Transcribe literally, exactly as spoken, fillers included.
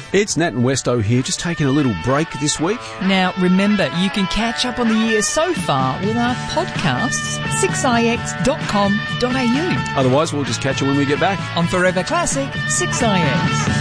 It's Nat and Westo here, just taking a little break this week. Now, remember, you can catch up on the year so far with our podcasts, six i x dot com dot a u. Otherwise, we'll just catch you when we get back. On Forever Classic, six i x.